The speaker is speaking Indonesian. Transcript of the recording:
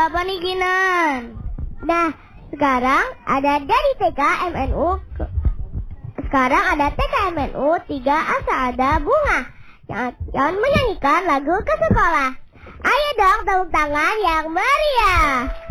apa nih, Kinan? Nah, sekarang ada dari TK MNU. Sekarang ada TK MNU 3 Asa Ada Bunga yang menyanyikan lagu ke sekolah. Ayo dong tepuk tangan yang meriah.